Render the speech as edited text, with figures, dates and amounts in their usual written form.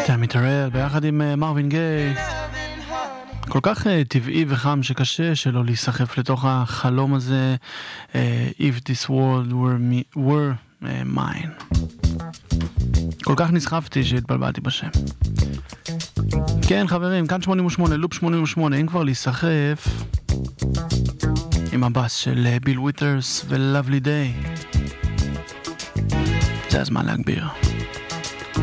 תמי טרל ביחד עם מרווין גיי. כל כך טבעי וחם שקשה שלא להיסחף לתוך החלום הזה. If this world were mine. כל כך נסחפתי שהתבלבלתי בשם. כן חברים, כאן 88, לופ 88, אין כבר להיסחף. עם הבאס של ביל וויתרס ו-Lovely Day. זה הזמן להגביר.